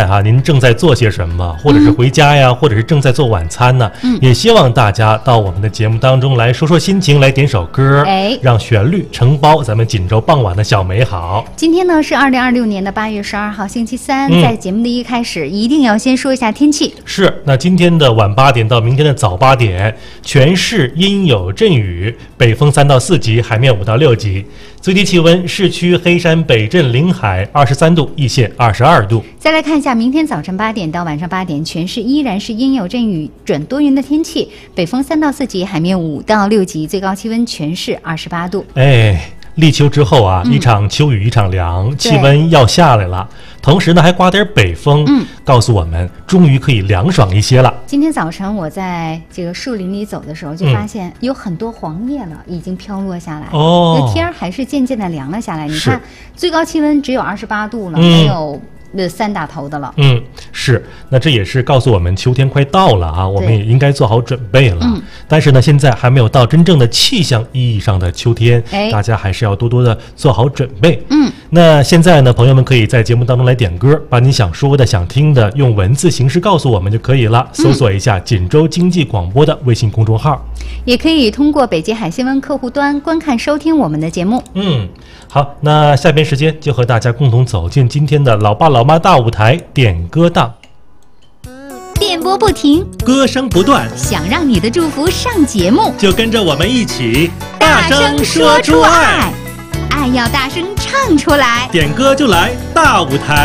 在您正在做些什么，或者是回家呀，或者是正在做晚餐呢？也希望大家到我们的节目当中来说说心情，来点首歌，让旋律承包咱们锦州傍晚的小美好。 今天呢是2026年的8月12号星期三，在节目的一开始一定要先说一下天气。 是，那今天的晚8点到明天的早8点，全市阴有阵雨，北风3到4级，海面5到6级。最低气温，市区黑山北镇临海23度，易县22度。 再来看一下明天早晨8点到晚上8点，全市依然是阴有阵雨转多云的天气，北风3到4级，海面5到6级，最高气温全市28度。 立秋之后啊，一场秋雨一场凉，气温要下来了，同时呢还刮点北风，告诉我们终于可以凉爽一些了。 今天早晨我在这个树林里走的时候，就发现有很多黄叶了，已经飘落下来。那天还是渐渐的凉了下来。你看，最高气温只有28度了，没有3打头的了。 是，那这也是告诉我们秋天快到了啊，我们也应该做好准备了。但是呢，现在还没有到真正的气象意义上的秋天，大家还是要多多的做好准备。那现在呢，朋友们可以在节目当中来点歌，把你想说的、想听的用文字形式告诉我们就可以了。搜索一下锦州经济广播的微信公众号， 也可以通过北极海新闻客户端观看收听我们的节目。 好，那下边时间就和大家共同走进今天的老爸老妈大舞台点歌档。 电波不停， 歌声不断， 想让你的祝福上节目， 就跟着我们一起大声说出爱，爱要大声唱出来。 点歌就来大舞台。